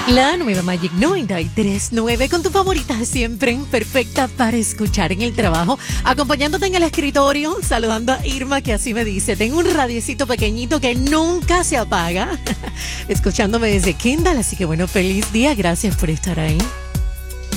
La nueva Magic 93.9 con tu favorita siempre perfecta para escuchar en el trabajo, acompañándote en el escritorio, saludando a Irma que así me dice, tengo un radiecito pequeñito que nunca se apaga, escuchándome desde Kendall, así que bueno, feliz día, gracias por estar ahí.